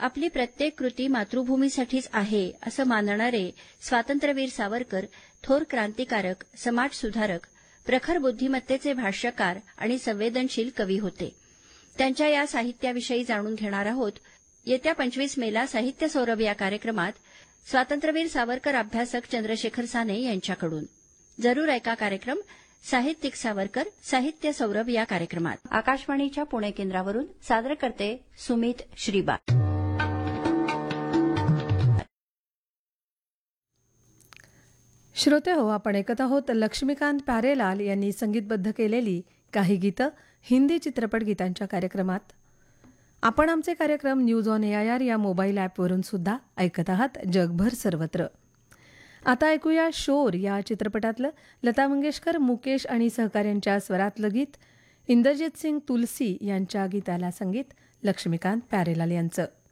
आपली प्रत्येक कृती मातृभूमीसाठीच आहे असं मानणारे स्वातंत्र्यवीर सावरकर थोर क्रांतिकारक, समाजसुधारक, प्रखर बुद्धिमत्तेचे भाष्यकार आणि संवेदनशील कवी होते. त्यांच्या या साहित्याविषयी जाणून घेणार आहोत. येत्या 25 मेला साहित्य सौरभ या कार्यक्रमात स्वातंत्र्यवीर सावरकर अभ्यासक चंद्रशेखर साने यांच्याकडून. जरूर ऐका कार्यक्रम साहित्यिक सावरकर साहित्य सौरभ या कार्यक्रमात. आकाशवाणीच्या पुणे केंद्रावरून सादर करते सुमित श्रीबा. श्रोते हो, आपण ऐकत आहोत लक्ष्मीकांत प्यारेलाल यांनी संगीतबद्ध केलेली काही गीतं हिंदी चित्रपट गीतांच्या कार्यक्रमात. आपण आमचे कार्यक्रम न्यूज ऑन AIR या मोबाईल ॲपवरून सुद्धा ऐकत आहात जगभर सर्वत्र. आता ऐकूया शोर या चित्रपटातलं लता मंगेशकर, मुकेश आणि सहकाऱ्यांच्या स्वरातलं गीत. इंद्रजित सिंग तुलसी यांच्या गीताला संगीत लक्ष्मीकांत प्यारेलाल यांचं.